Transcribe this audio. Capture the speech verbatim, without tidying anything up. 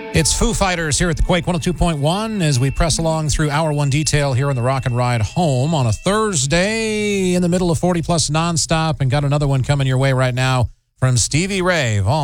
It's Foo Fighters here at the Quake one oh two point one as we press along through Hour one Detail here on the Rock and Ride Home on a Thursday in the middle of forty plus nonstop, and got another one coming your way right now from Stevie Ray Vaughan.